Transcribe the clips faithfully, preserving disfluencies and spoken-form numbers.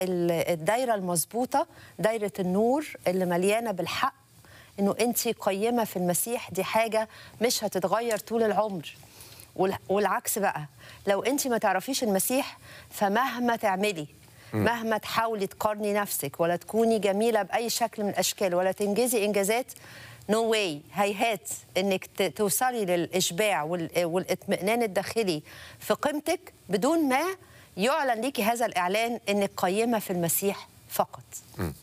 الدايره المظبوطه، دايره النور اللي مليانه بالحق، انه انت قيمه في المسيح، دي حاجه مش هتتغير طول العمر. والعكس بقى، لو انت ما تعرفيش المسيح فمهما تعملي، مهما تحاولي تقارني نفسك ولا تكوني جميله باي شكل من الاشكال ولا تنجزي انجازات، نو no واي، هيهات انك توصلي للاشباع والاطمئنان الداخلي في قيمتك بدون ما يعلن ليكي هذا الاعلان انك قيمه في المسيح فقط. م.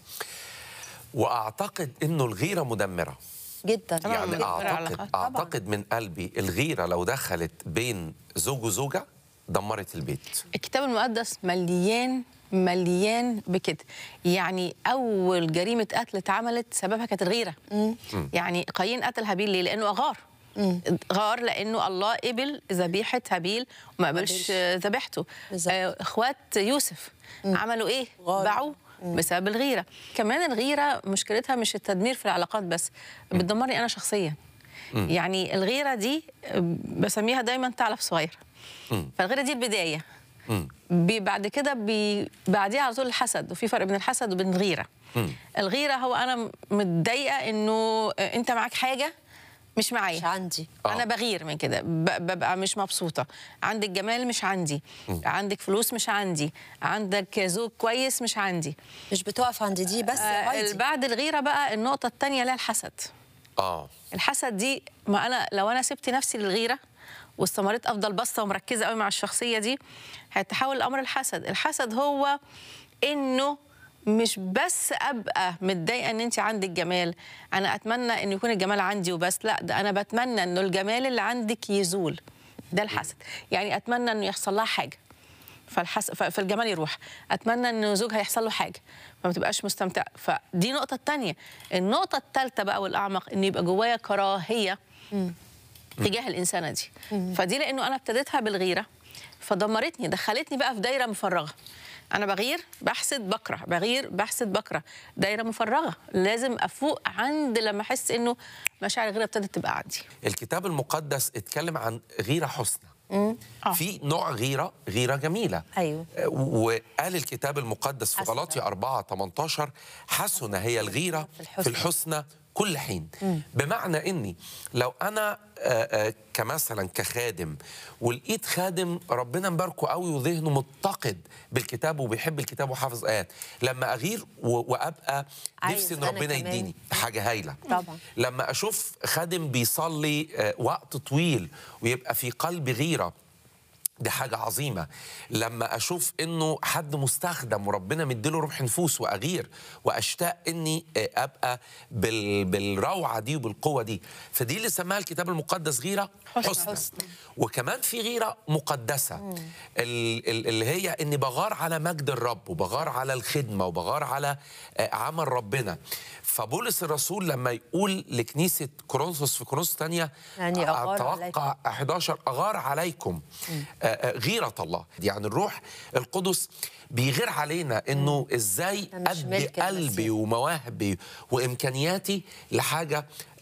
واعتقد انه الغيره مدمره جدا. يعني جداً. اعتقد اعتقد من قلبي الغيره لو دخلت بين زوج وزوجه دمرت البيت. الكتاب المقدس مليان مليان بكده. يعني اول جريمه قتل اتعملت سببها كانت الغيره. مم. يعني قايين قتل هابيل ليه؟ لانه اغار. مم. غار لانه الله قبل ذبيحه هابيل وما قبلش ذبيحته. آه اخوات يوسف مم. عملوا ايه؟ باعوه بسبب الغيره. كمان الغيره مشكلتها مش التدمير في العلاقات بس، بتدمرني انا شخصيا. مم. يعني الغيره دي بسميها دايما ثعلب صغير. مم. فالغيره دي البدايه. بعد كده بعديها على طول الحسد، وفي فرق بين الحسد وبين الغيره. مم. الغيره هو انا متضايقه انه انت معاك حاجه مش معايا، مش عندي، انا بغير من كده، ببقى مش مبسوطه. عندك جمال مش عندي، مم. عندك فلوس مش عندي، عندك زوج كويس مش عندي. مش بتقف عند دي بس. آه بعد الغيره بقى النقطه الثانيه اللي هي الحسد. اه الحسد دي، ما انا لو انا سبت نفسي للغيره واستمريت افضل باصه ومركزه قوي مع الشخصيه دي، هيتحول الامر الحسد. الحسد هو انه مش بس ابقى متضايقه ان انت عندك جمال، انا اتمنى ان يكون الجمال عندي وبس، لا ده انا بتمنى انه الجمال اللي عندك يزول. ده الحسد. يعني اتمنى انه يحصل لها حاجه فالحس... فالجمال يروح، اتمنى ان زوجها يحصل له حاجه فما تبقاش مستمتعه. فدي نقطه الثانيه. النقطه الثالثه بقى والاعمق، ان يبقى جوايا كراهيه م. تجاه الانسانه دي. مم. فدي لانه انا ابتديتها بالغيره فدمرتني، دخلتني بقى في دايره مفرغه. انا بغير بحسد بكره، بغير بحسد بكره، دايره مفرغه. لازم افوق عند لما احس انه مشاعر الغيره ابتدت تبقى عندي. الكتاب المقدس اتكلم عن غيره حسنى. آه. في نوع غيره غيره جميله. ايوه. وقال الكتاب المقدس في غلاطيا أربعة ثمانية عشر حسنة هي الغيره في الحسنى كل حين. مم. بمعنى اني لو انا كمثلا كخادم ولقيت خادم ربنا مباركه قوي وذهنه متقد بالكتاب وبيحب الكتاب وحافظ ايات، لما اغير وابقى نفسي ان ربنا يديني حاجه هايله. طبعا. لما اشوف خادم بيصلي وقت طويل ويبقى في قلبي غيره، دي حاجة عظيمة. لما أشوف إنه حد مستخدم وربنا مديله روح نفوس وأغير وأشتاق إني أبقى بال... بالروعة دي وبالقوة دي. فدي اللي سماها الكتاب المقدس غيرة حسنى. حسن. وكمان في غيرة مقدسة ال... اللي هي إني بغار على مجد الرب وبغار على الخدمة وبغار على عمل ربنا. فبولس الرسول لما يقول لكنيسة كورنثوس في كورنثوس الثانية يعني أتوقع أحد عشر أغار عليكم غيرة الله، يعني الروح القدس بيغير علينا انه ازاي ادي قلبي ومواهبي وامكانياتي لحاجه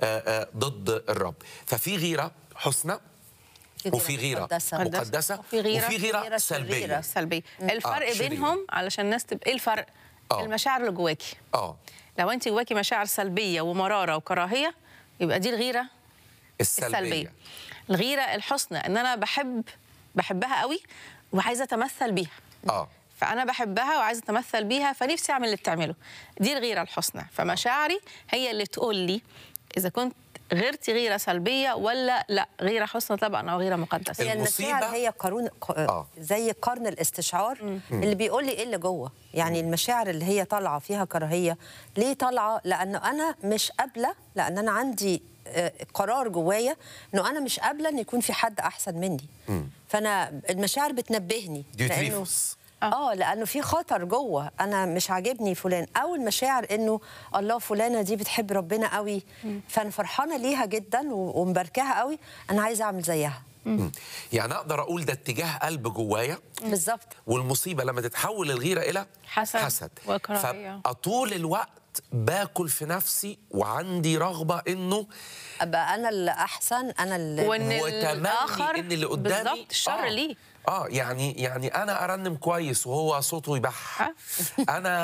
ضد الرب. ففي غيره حسنى وفي غيره مقدسه, مقدسة وفي غيره, وفي غيرة, غيرة سلبيه. سلبيه. الفرق آه بينهم علشان الناس تبقى ايه الفرق؟ آه. المشاعر اللي جواكي. اه لو انت جواكي مشاعر سلبيه ومراره وكراهيه يبقى دي الغيره السلبيه. السلبيه. الغيره الحسنى ان انا بحب بحبها قوي وعايزه اتمثل بيها. اه فانا بحبها وعايزه اتمثل بيها فنفسي اعمل اللي بتعمله. دي الغيره الحسنى. فمشاعري هي اللي تقول لي اذا كنت غيرتي غيره سلبيه ولا لا غيره حسنى طبعا او غيره مقدسه. هي المشاعر هي قارون آه. زي قرن الاستشعار م. اللي بيقول لي ايه اللي جوه. يعني م. المشاعر اللي هي طالعه فيها كراهيه ليه طالعه؟ لانه انا مش قابله، لان انا عندي قرار جوايا انه انا مش قابله ان يكون في حد احسن مني. م. فانا المشاعر بتنبهني لانه اه لانه في خطر جوه، انا مش عاجبني فلان، او المشاعر انه الله فلانه دي بتحب ربنا قوي م. فانا فرحانه ليها جدا ومباركاها قوي، انا عايزه اعمل زيها. م. يعني اقدر اقول ده اتجاه قلب جوايا بالظبط. والمصيبه لما تتحول الغيره الى حسد, حسد. وكراهيه، فطول الوقت باكل في نفسي وعندي رغبه انه ابقى انا اللي احسن، انا اللي وان الاخر ان اللي قدامي بالظبط الشر آه. ليه اه يعني يعني انا ارنم كويس وهو صوته يبح. انا